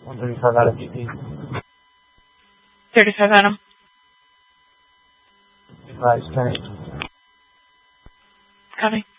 135 out of BP. 35 Adam. Advise, Penny. Copy.